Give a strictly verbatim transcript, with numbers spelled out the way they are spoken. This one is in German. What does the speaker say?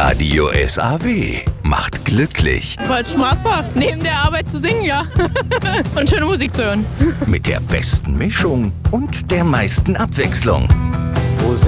Radio S A W macht glücklich. Weil es Spaß macht, neben der Arbeit zu singen, ja. Und schöne Musik zu hören. Mit der besten Mischung und der meisten Abwechslung.